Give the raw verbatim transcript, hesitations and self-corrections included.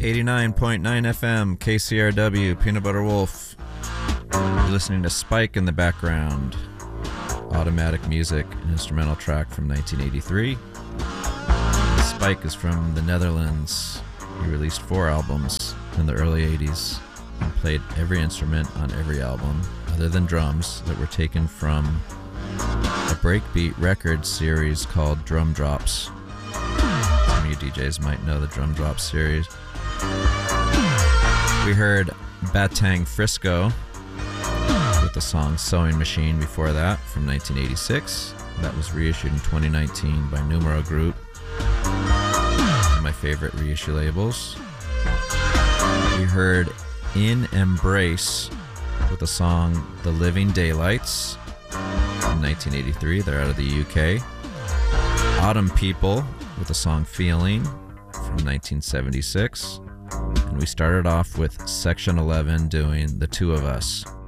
eighty-nine point nine F M, K C R W, Peanut Butter Wolf. You're listening to Spike in the background. Automatic Music, an instrumental track from nineteen eighty-three. Spike is from the Netherlands. He released four albums in the early eighties and played every instrument on every album, other than drums, that were taken from a breakbeat record series called Drum Drops. Some of you D Js might know the Drum Drops series. We heard Batang Frisco with the song Sewing Machine before that from nineteen eighty-six. That was reissued in twenty nineteen by Numero Group, one of my favorite reissue labels. We heard In Embrace with the song The Living Daylights from nineteen eighty-three. They're out of the U K. Autumn People with the song Feeling from nineteen seventy-six. And we started off with Section eleven doing The Two of Us